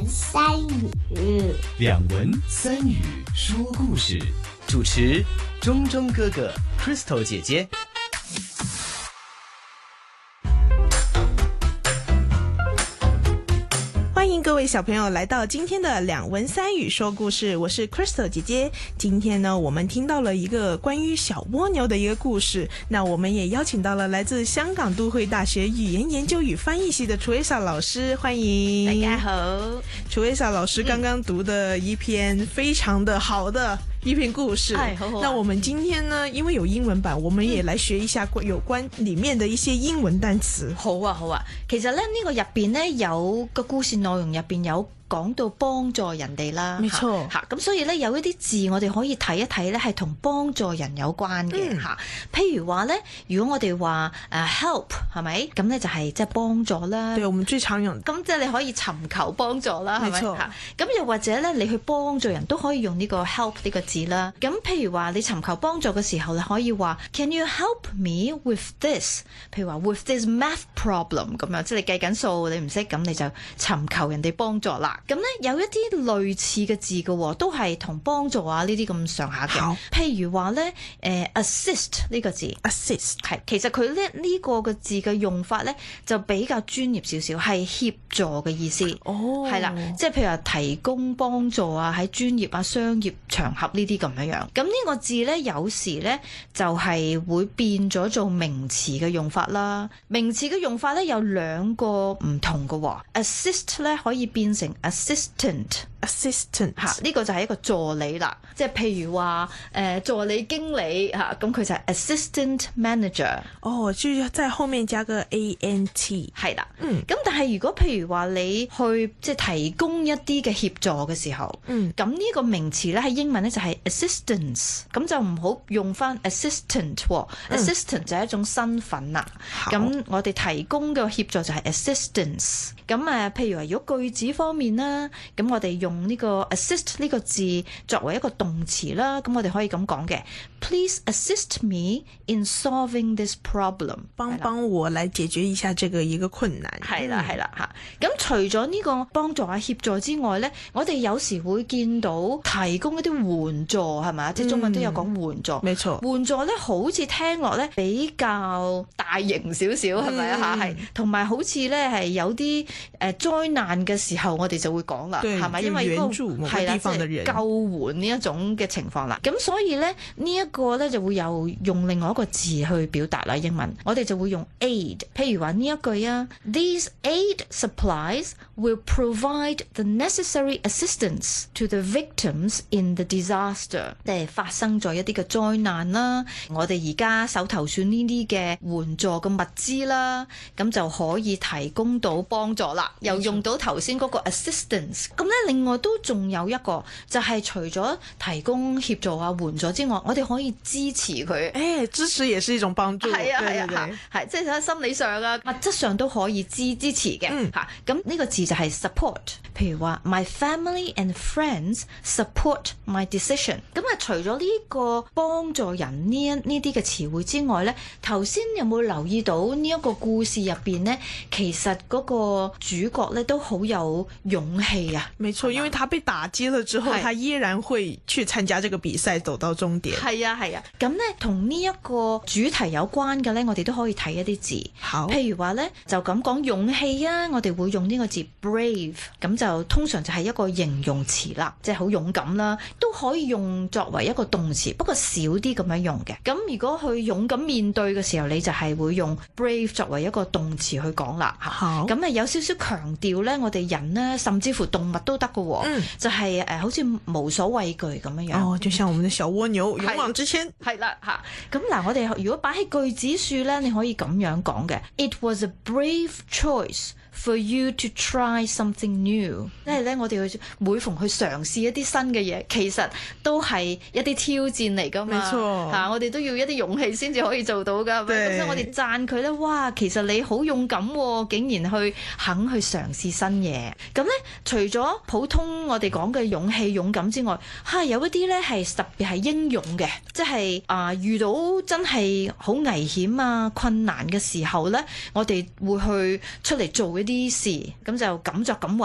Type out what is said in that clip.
三语， 两文三语说故事，主持钟钟哥哥 Crystal 姐姐。 欢迎各位小朋友来到今天的两文三语说故事，我是 Crystal 姐姐。今天呢，我们听到了一个关于小蜗牛的一个故事，那我们也邀请到了来自香港都会大学语言研究与翻译系的楚维莎老师，欢迎。 大家好。 楚维莎老师刚刚读的一篇非常的好的一篇故事，那我们今天呢，因为有英文版，我们也來學一下有關裡面的一些英文單詞。 好啊，好啊。其實咧呢個入邊咧有個故事內容入邊有講到幫助人哋啦， 沒錯嚇。咁所以咧有一啲字我哋可以睇一睇咧，係同幫助人有關嘅嚇。譬如話咧，如果我哋話help 係咪？咁咧就係即係幫助啦。 對，我們最常用。 咁即係你可以尋求幫助啦，係咪？ 沒錯。 咁又或者咧，你去幫助人都可以用呢個 help 呢個字啦。咁譬如話你尋求幫助嘅時候，你可以話 Can you help me with this？ 譬如話 with this math problem 咁樣，即係你計緊數你唔識，咁你就尋求人哋幫助啦。咁咧有一啲類似嘅字嘅，都係同幫助啊呢啲咁上下嘅。譬如話咧assist 呢個字 assist 係其實佢咧呢個嘅字嘅用法咧就比較專業少少，係協助嘅意思。哦，係啦，即係譬如話提供幫助啊，喺專業啊商業場合呢啲咁樣樣。咁呢個字咧有時咧就係會變咗做名詞嘅用法啦。名詞嘅用法咧有兩個唔同嘅，assist 咧可以變成assistant 嚇，呢個就係一個助理啦，即係譬如話助理經理嚇，咁佢就係 assistant manager。哦， 就在後面加個 ANT。 係啦，咁但係如果譬如話你去即係提供一啲嘅協助嘅時候，咁呢個名詞咧喺英文咧就係 assistance，咁就唔好用翻 assistant。assistant 就係一種身份啦。咁我哋提供嘅協助就係 assistance。咁譬如話如果句子方面啦，咁我哋用呢個 assist 呢個字作為一個動詞啦，咁我哋可以咁講嘅 Please assist me in solving this problem。 幫我來解決一下這個一個困難。 係啦係啦嚇。咁除咗呢個幫助啊協助之外咧，我哋有時會見到提供一啲援助係咪？即係中文都有講援助。沒錯。援助咧好似聽落咧比較大型少少係咪啊？係，同埋好似咧係有啲災難嘅時候我哋就會講啦，係咪？因為係啦，即係救援呢一種嘅情況啦。咁所以咧呢一個咧就會有用另外一個字去表達啦。英文我哋就會用 aid。譬如話呢一句啊 ，These aid supplies will provide the necessary assistance to the victims in the disaster。即係發生咗一啲嘅災難啦，我哋而家手頭上呢啲嘅援助嘅物資啦，咁就可以提供到幫助啦。又用到頭先嗰個 assistance。咁咧另外都仲有一個就係除咗提供協助啊援助之外，我哋可以支持佢。 支持也是一種幫助。 係啊係啊嚇，係即係喺心理上啊物質上都可以支持嘅嚇。咁呢個字就係 support。譬如話 My family and friends support my decision。咁除咗呢個幫助人呢啲嘅詞彙之外咧，頭先有冇留意到呢一個故事入邊咧，其實嗰個主角咧都好有勇氣啊。 沒錯，因為他被打擊了之後，他依然會去參加這個比賽，走到終點。 係啊係啊。咁咧同呢一個主題有關嘅咧，我哋都可以睇一啲字。好，譬如話咧就咁講勇氣啊，我哋會用呢個字 brave。咁就通常就係一個形容詞啦，即係好勇敢啦，都可以用作為一個動詞，不過少啲咁樣用嘅。咁如果去勇敢面對嘅時候，你就係會用 brave 作為一個動詞去講啦。好，咁有少少強調咧，我哋人呢，甚至乎動物都得嘅，就係好似無所畏懼咁樣樣。哦， 就像我們的小蝸牛勇往直前。 係啦嚇。咁嗱，我哋如果擺喺句子樹咧，你可以咁樣講嘅 It was a brave choice for you to try something new。 即係咧我哋去每逢去嘗試一啲新嘅嘢，其實都係一啲挑戰嚟噶嘛。沒錯嚇，我哋都要一啲勇氣先至可以做到噶。咁所以我哋讚佢咧，哇，其實你好勇敢喎，竟然肯去嘗試新嘢。咁咧除咗普通我哋講嘅勇氣勇敢之外，有一啲咧係特別係英勇嘅，即係遇到真係好危險啊困難嘅時候咧，我哋會去出嚟做一啲事，咁就敢作敢為。